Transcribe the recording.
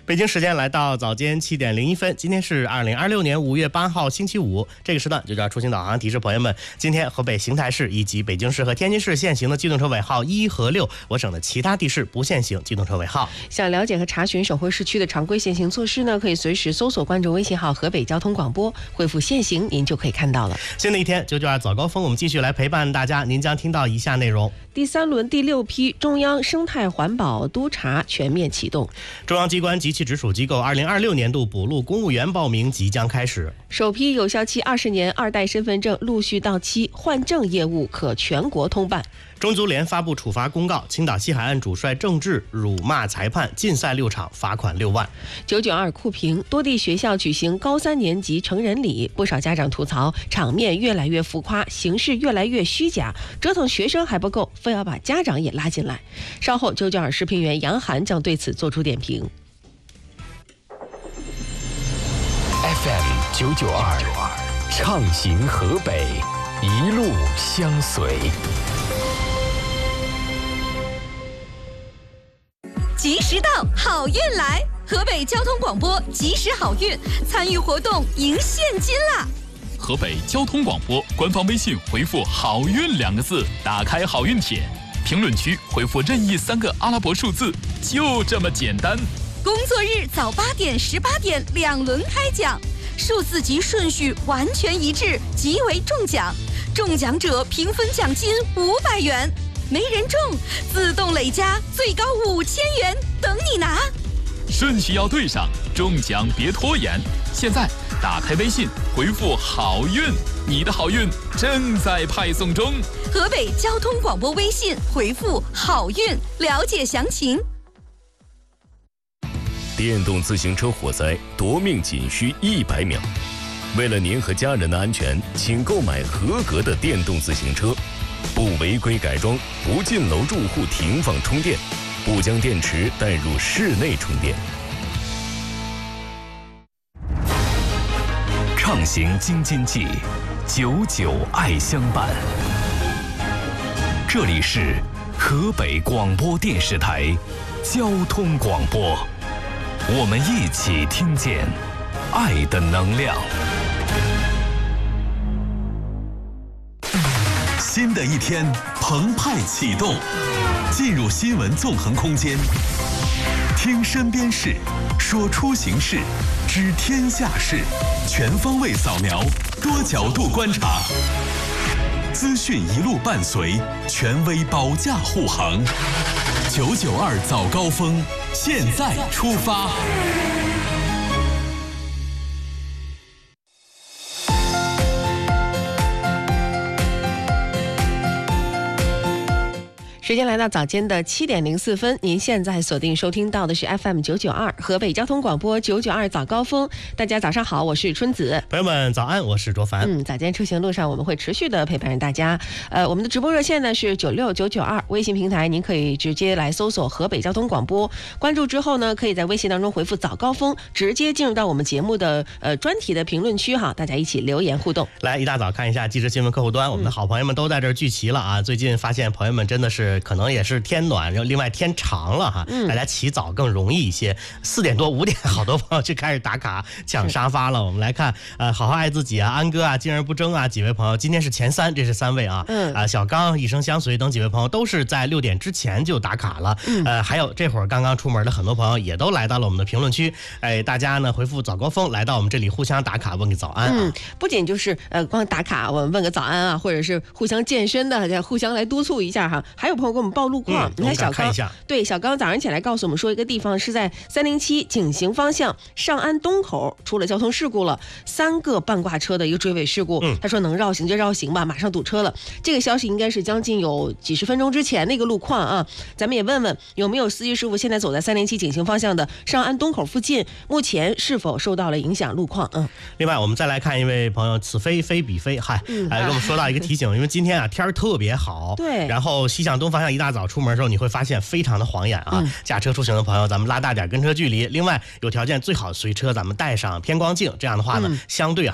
北京时间来到早间7点01分，今天是2026年5月8号星期五，这个时段就叫出行导航提示朋友们，今天河北邢台市以及北京市和天津市限行的机动车尾号1和6，我省的其他地市不限行机动车尾号。 想了解和查询省会市区的常规限行措施呢，可以随时搜索关注微信号河北交通广播，回复限行您就可以看到了。 新的一天992早高峰，我们继续来陪伴大家，您将听到以下内容。 第3轮第6批中央生态环保督查全面启动， 中央机关及其直属机构2026年度补录公务员报名即将开始， 首批有效期20年2代身份证陆续到期，换证业务可全国通办。 中足联发布处罚公告，青岛西海岸主帅郑智辱骂裁判，禁赛6场，罚款6万。 992酷评，多地学校举行高3年级成人礼，不少家长吐槽场面越来越浮夸，形式越来越虚假，折腾学生还不够，非要把家长也拉进来。稍后992视频员杨涵将对此做出点评。 FM 992畅行河北，一路相随。 及时到，好运来！河北交通广播及时好运，参与活动赢现金啦！ 河北交通广播官方微信回复"好运"2个字，打开好运帖，评论区回复任意3个阿拉伯数字，就这么简单。 工作日早8点、18点2轮开奖，数字及顺序完全一致，即为中奖。中奖者平分奖金500元。没人中，自动累加最高5000元，等你拿。 顺序要对上，中奖别拖延。现在打开微信，回复"好运"，你的好运正在派送中。 河北交通广播微信回复"好运"，了解详情。 电动自行车火灾夺命仅需100秒。为了您和家人的安全，请购买合格的电动自行车。不违规改装，不进楼住户停放充电，不将电池带入室内充电。畅行京津冀，99爱相伴。这里是河北广播电视台交通广播，我们一起听见爱的能量。新的一天澎湃启动，进入新闻纵横空间，听身边事，说出行事，知天下事，全方位扫描，多角度观察，资讯一路伴随，权威保驾护航。992早高峰，现在出发。 时间来到早间的7点04分，您现在锁定收听到的是 FM 992河北交通广播992早高峰。大家早上好，我是春子。 朋友们早安，我是卓凡。 早间出行路上我们会持续的陪伴大家。我们的直播热线呢是96992，微信平台您可以直接来搜索河北交通广播，关注之后呢，可以在微信当中回复早高峰，直接进入到我们节目的专题的评论区哈，大家一起留言互动。 来，一大早看一下记者新闻客户端，我们的好朋友们都在这儿聚齐了啊！最近发现朋友们真的是可能也是天暖，然后另外天长了哈，大家起早更容易一些。4点多5点，好多朋友就开始打卡抢沙发了。我们来看，好好爱自己啊，安哥啊，静而不争啊，几位朋友今天是前3，这是3位啊。小刚、一生相随等几位朋友都是在6点之前就打卡了。还有这会儿刚刚出门的很多朋友也都来到了我们的评论区，大家呢回复早高峰来到我们这里互相打卡问个早安啊。 不仅就是光打卡我们问个早安啊，或者是互相健身的，互相来督促一下哈。还有朋友给我们报路况，你看小刚，对，小刚早上起来告诉我们说，一个地方是在307井陉方向上安东口出了交通事故了，3个半挂车的一个追尾事故。他说能绕行就绕行吧，马上堵车了。这个消息应该是将近有几十分钟之前的一个路况啊，咱们也问问有没有司机师傅现在走在307井陉方向的上安东口附近，目前是否受到了影响路况。 另外我们再来看一位朋友，此非非彼非，给我们说到一个提醒，因为今天啊天特别好， 对， 然后西向东方向一大早出门的时候，你会发现非常的晃眼啊。驾车出行的朋友，咱们拉大点跟车距离。另外有条件最好随车咱们带上偏光镜，这样的话呢，相对